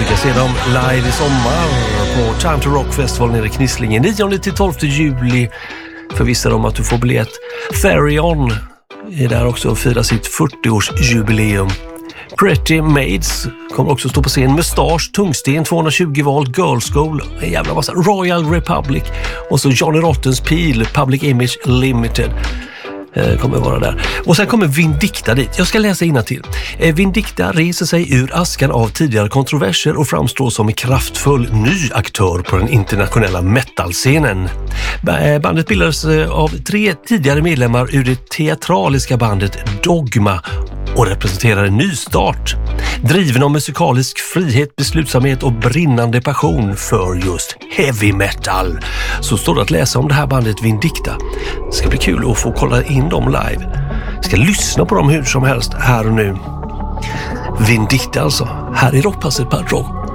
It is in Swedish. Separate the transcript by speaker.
Speaker 1: Du kan se dem live i sommar på Time to Rock Festival nere i Knislinge 9-12 juli. Förvissa dig om att du får biljett. Therion är där också och firar sitt 40-årsjubileum. Pretty Maids kommer också stå på scen. Mustache, Tungsten, 220 volt, Girl School, en jävla massa. Royal Republic och så Johnny Rottens Peel, Public Image Limited kommer vara där. Och sen kommer Vindicta dit. Jag ska läsa innantill. Vindicta reser sig ur askan av tidigare kontroverser och framstår som en kraftfull ny aktör på den internationella metalscenen. Bandet bildades av 3 tidigare medlemmar ur det teatraliska bandet Dogma och representerar en nystart. Driven av musikalisk frihet, beslutsamhet och brinnande passion för just heavy metal. Så står det att läsa om det här bandet Vindicta. Det ska bli kul att få kolla in dem live. Jag ska lyssna på dem hur som helst här och nu. Vindicta alltså. Här i Rockpasset på Rock